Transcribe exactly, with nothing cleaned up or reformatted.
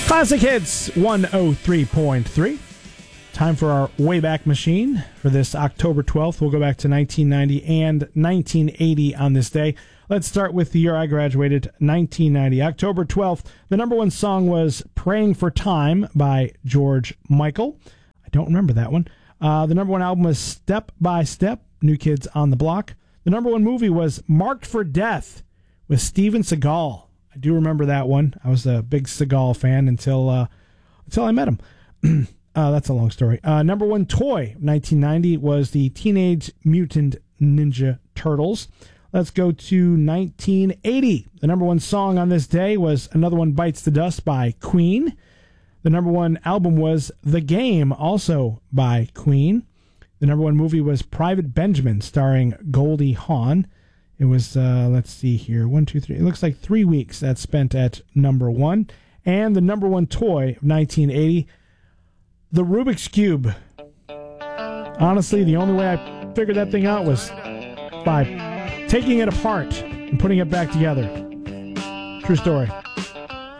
Classic Hits one oh three point three. Time for our Wayback Machine for this October twelfth. We'll go back to nineteen ninety and nineteen eighty on this day. Let's start with the year I graduated, nineteen ninety. October twelfth, the number one song was Praying for Time by George Michael. I don't remember that one. Uh, the number one album was Step by Step, New Kids on the Block. The number one movie was Marked for Death with Steven Seagal. I do remember that one. I was a big Seagal fan until uh, until I met him. uh, that's a long story. Uh, number one toy, nineteen ninety, was the Teenage Mutant Ninja Turtles. Let's go to nineteen eighty. The number one song on this day was Another One Bites the Dust by Queen. The number one album was The Game, also by Queen. The number one movie was Private Benjamin, starring Goldie Hawn. It was, uh, let's see here, one, two, three. It looks like three weeks that spent at number one. And the number one toy of nineteen eighty, the Rubik's Cube. Honestly, the only way I figured that thing out was by taking it apart and putting it back together. True story.